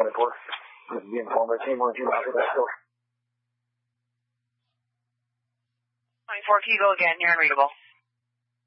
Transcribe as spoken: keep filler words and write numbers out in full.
twenty-four. Be informed by team one two nine for that store. twenty-four, can you go again? You're unreadable.